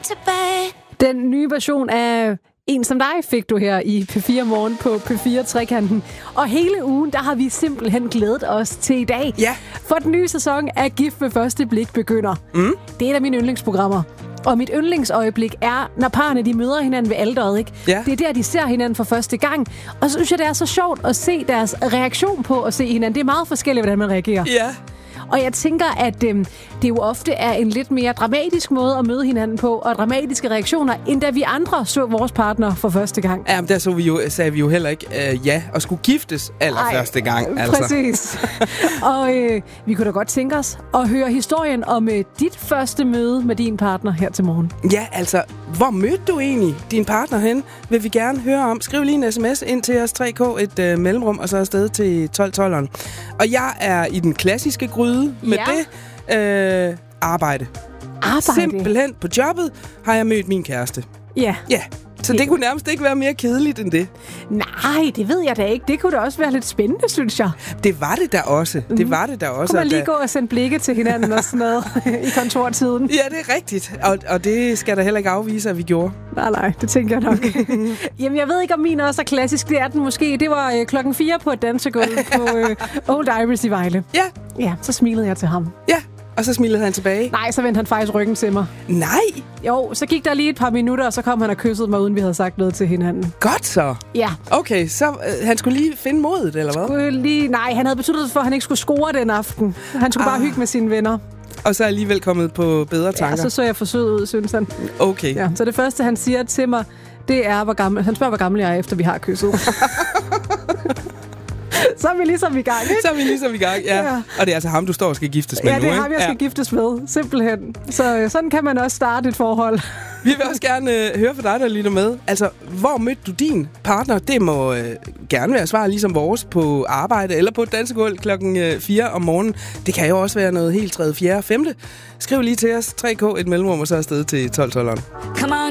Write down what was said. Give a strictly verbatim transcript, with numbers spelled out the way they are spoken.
tilbage. Den nye version af En som dig fik du her i P fire Morgen på P fire Trekanten. Og hele ugen, der har vi simpelthen glædet os til i dag. Ja. For den nye sæson af Gift ved første blik begynder. Mm. Det er et af mine yndlingsprogrammer. Og mit yndlingsøjeblik er, når parerne de møder hinanden ved alderet, ikke? Ja. Det er der, de ser hinanden for første gang. Og så synes jeg, det er så sjovt at se deres reaktion på at se hinanden. Det er meget forskelligt, hvordan man reagerer. Ja. Og jeg tænker, at øhm, det jo ofte er en lidt mere dramatisk måde at møde hinanden på, og dramatiske reaktioner, end da vi andre så vores partner for første gang. Ja, men der så vi jo, sagde vi jo heller ikke øh, ja, og skulle giftes allerførste gang. Altså. Præcis. Og øh, vi kunne da godt tænke os at høre historien om øh, dit første møde med din partner her til morgen. Ja, altså, hvor mødte du egentlig din partner hen? Vil vi gerne høre om. Skriv lige en sms ind til os, tre k, et øh, mellemrum, og så afsted til tolv tolveren. Og jeg er i den klassiske gryde med ja. det øh, arbejde. Arbejde? Simpelthen på jobbet har jeg mødt min kæreste. Ja. Ja, så det kunne nærmest ikke være mere kedeligt end det. Nej, det ved jeg da ikke. Det kunne da også være lidt spændende, synes jeg. Det var det da også. Det var det da også. Kunne man lige da... gå og sende blikke til hinanden og sådan noget i kontortiden? Ja, det er rigtigt. Og, og det skal der heller ikke afvise, at vi gjorde. Nej, nej, det tænker jeg nok. Jamen, jeg ved ikke, om min også er klassisk. Det er den måske. Det var øh, klokken fire på et dansegulv på øh, Old Iris i Vejle. Ja. Ja, så smilede jeg til ham. Ja, og så smilede han tilbage. Nej, så vendte han faktisk ryggen til mig. Nej! Jo, så gik der lige et par minutter, og så kom han og kyssede mig, uden vi havde sagt noget til hinanden. Godt så. Ja. Okay, så øh, han skulle lige finde modet, eller hvad? Skulle lige, nej, han havde besluttet sig for, at han ikke skulle score den aften. Han skulle ah. bare hygge med sine venner. Og så er alligevel kommet på bedre tanker. Ja, så så jeg for sød ud, synes han. Okay. Ja, så det første, han siger til mig, det er, hvor gammel... Han spørger, hvor gammel jeg er, efter vi har kysset. Så er vi ligesom i gang, ikke? Så er vi ligesom i gang, ja. ja. Og det er altså ham, du står og skal giftes med ja, nu, ikke? Ja, det er ham, jeg skal ja. giftes med. Simpelthen. Så øh, sådan kan man også starte et forhold. Vi vil også gerne øh, høre fra dig, der lytter med. Altså, hvor mødte du din partner? Det må øh, gerne være svar ligesom vores på arbejde eller på et dansegulv klokken øh, fire om morgenen. Det kan jo også være noget helt tredje, fjerde, femte. Skriv lige til os, tre k, et mellemrum, og så afsted til tolv tolveren. Come on.